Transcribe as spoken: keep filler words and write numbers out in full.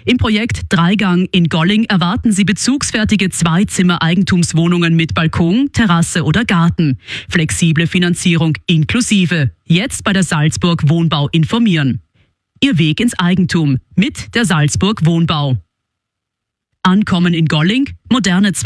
Im Projekt Dreigang in Golling erwarten Sie bezugsfertige Zwei-Zimmer-Eigentumswohnungen mit Balkon, Terrasse oder Garten. Flexible Finanzierung inklusive. Jetzt bei der Salzburg Wohnbau informieren. Ihr Weg ins Eigentum mit der Salzburg Wohnbau. Ankommen in Golling, moderne